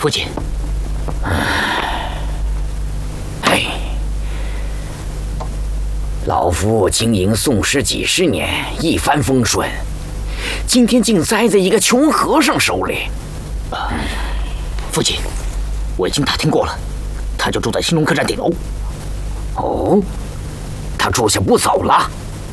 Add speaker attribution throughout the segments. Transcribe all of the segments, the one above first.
Speaker 1: 父亲。
Speaker 2: 哎，老夫经营宋氏几十年，一帆风顺，今天竟栽在一个穷和尚手里。
Speaker 1: 父亲，我已经打听过了，他就住在兴隆客栈顶楼。
Speaker 2: 哦，他住下不走了？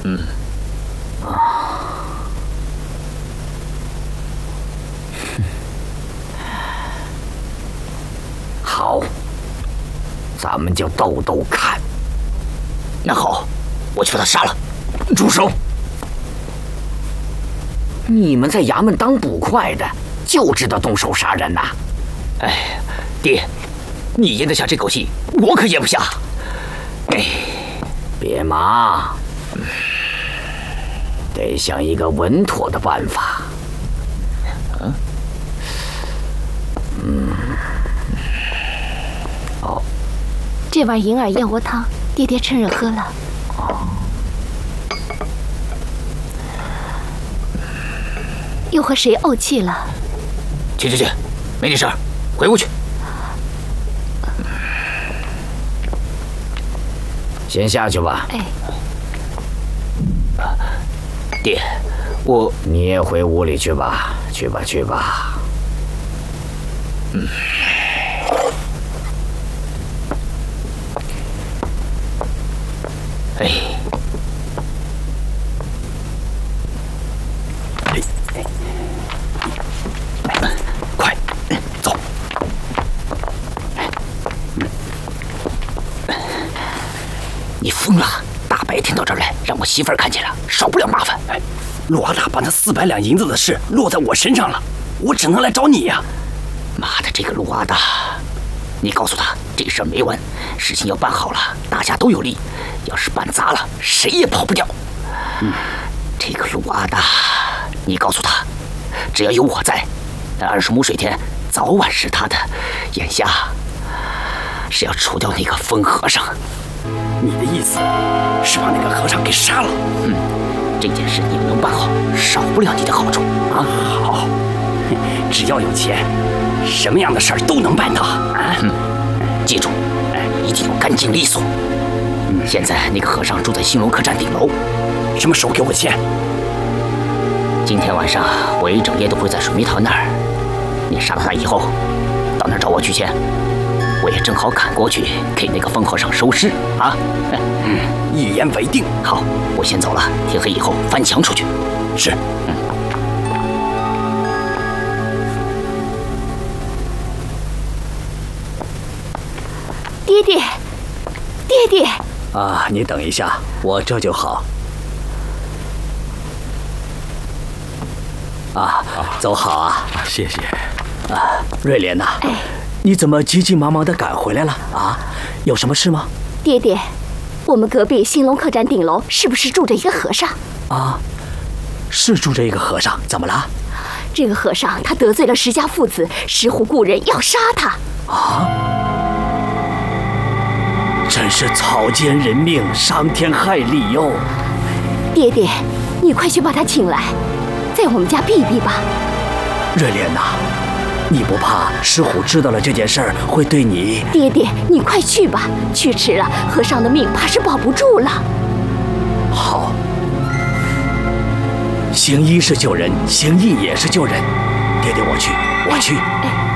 Speaker 2: 好，咱们就斗斗看。
Speaker 1: 那好，我去把他杀了。
Speaker 2: 住手！你们在衙门当捕快的，就知道动手杀人呐？
Speaker 1: 哎，爹，你演得下这口戏，我可演不下。哎，
Speaker 2: 别忙，得想一个稳妥的办法。哦，
Speaker 3: 这碗银耳燕窝汤，爹爹趁热喝了。又和谁怄气了？
Speaker 1: 去，没你事儿，回屋去。
Speaker 2: 先下去吧。
Speaker 3: 哎，
Speaker 1: 爹，
Speaker 2: 你也回屋里去吧，去吧。
Speaker 1: 哎，快走！你疯了！大白天到这儿来，让我媳妇儿看见了，少不了麻烦。
Speaker 4: 陆阿大把那400两银子的事落在我身上了，我只能来找你呀。
Speaker 1: 妈的，这个陆阿大，你告诉他这事儿没完，事情要办好了，大家都有利。要是办砸了，谁也跑不掉。这个陆阿大，你告诉他，只要有我在，那20亩水田早晚是他的。眼下是要除掉那个疯和尚。
Speaker 4: 你的意思是把那个和尚给杀了？
Speaker 1: 这件事你要能办好，少不了你的好处啊！
Speaker 4: 好，只要有钱，什么样的事儿都能办到啊！
Speaker 1: 记住，一定要干净利索。现在那个和尚住在兴隆客栈顶楼，
Speaker 4: 什么时候给我钱？
Speaker 1: 今天晚上我一整夜都会在水蜜桃那儿。你杀了他以后，到那儿找我取钱，我也正好赶过去给那个疯和尚收尸啊！
Speaker 4: 一言为定。
Speaker 1: 好，我先走了，天黑以后翻墙出去。
Speaker 4: 是。
Speaker 3: 爹爹。
Speaker 4: 啊，你等一下，我这就好。走好啊！
Speaker 5: 谢谢。
Speaker 4: 瑞莲呐，你怎么急急忙忙地赶回来了啊？有什么事吗？
Speaker 3: 爹爹，我们隔壁兴隆客栈顶楼是不是住着一个和尚？
Speaker 4: 啊，是住着一个和尚，怎么了？
Speaker 3: 这个和尚他得罪了石家父子，石虎故人要杀他。
Speaker 4: 啊！真是草菅人命，伤天害理哟！
Speaker 3: 爹爹，你快去把他请来，在我们家避避吧。
Speaker 4: 瑞莲呐，你不怕石虎知道了这件事儿会对你？
Speaker 3: 爹爹，你快去吧，去迟了，和尚的命怕是保不住了。
Speaker 4: 好，行医是救人，行义也是救人。爹爹，我去。